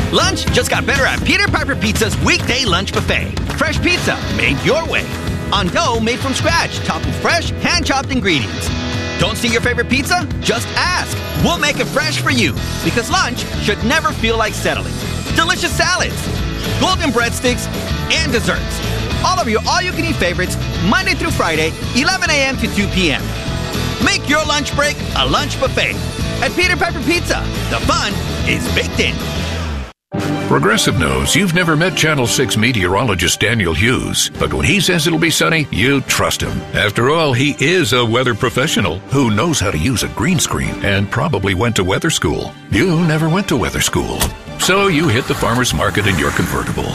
Lunch just got better at Peter Piper Pizza's weekday lunch buffet. Fresh pizza made your way. On dough made from scratch, topped with fresh, hand-chopped ingredients. Don't see your favorite pizza? Just ask. We'll make it fresh for you. Because lunch should never feel like settling. Delicious salads, golden breadsticks, and desserts. All of your all-you-can-eat favorites, Monday through Friday, 11 a.m. to 2 p.m. Make your lunch break a lunch buffet. At Peter Piper Pizza, the fun is baked in. Progressive knows you've never met Channel 6 meteorologist Daniel Hughes, but when he says it'll be sunny, you trust him. After all, he is a weather professional who knows how to use a green screen and probably went to weather school. You never went to weather school, so you hit the farmer's market in your convertible.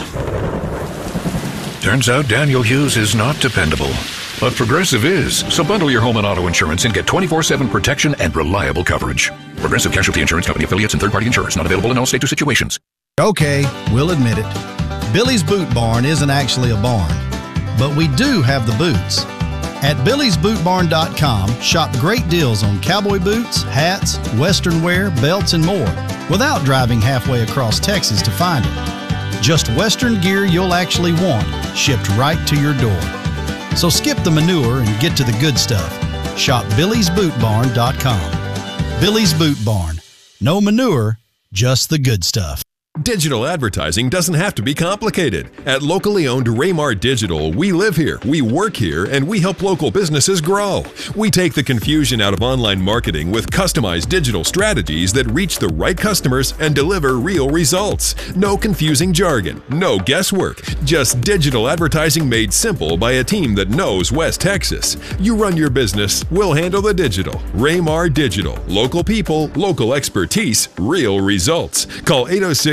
Turns out Daniel Hughes is not dependable, but Progressive is. So bundle your home and auto insurance and get 24/7 protection and reliable coverage. Progressive Casualty Insurance Company affiliates and third-party insurers. Not available in all states or situations. Okay, we'll admit it. Billy's Boot Barn isn't actually a barn, but we do have the boots. At Billy'sBootBarn.com, shop great deals on cowboy boots, hats, western wear, belts, and more without driving halfway across Texas to find it. Just western gear you'll actually want, shipped right to your door. So skip the manure and get to the good stuff. Shop Billy'sBootBarn.com. Billy's Boot Barn. No manure, just the good stuff. Digital advertising doesn't have to be complicated. At locally owned Raymar Digital, we live here, we work here, and we help local businesses grow. We take the confusion out of online marketing with customized digital strategies that reach the right customers and deliver real results. No confusing jargon, no guesswork, just digital advertising made simple by a team that knows West Texas. You run your business, we'll handle the digital. Raymar Digital. Local people, local expertise, real results. Call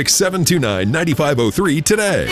806-729-9503 today.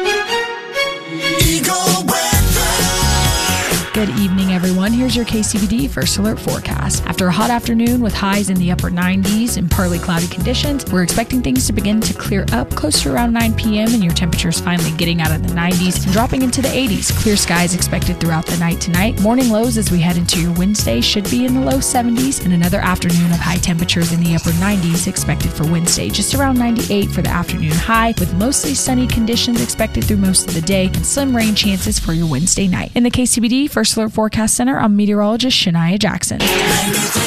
Good evening, everyone. Here's your KCBD First Alert forecast. After a hot afternoon with highs in the upper 90s and partly cloudy conditions, we're expecting things to begin to clear up close to around 9 p.m. and your temperatures finally getting out of the 90s and dropping into the 80s. Clear skies expected throughout the night tonight. Morning lows as we head into your Wednesday should be in the low 70s and another afternoon of high temperatures in the upper 90s expected for Wednesday. Just around 98 for the afternoon high with mostly sunny conditions expected through most of the day and slim rain chances for your Wednesday night. In the KCBD First Alert Forecast Center, I'm meteorologist Shania Jackson.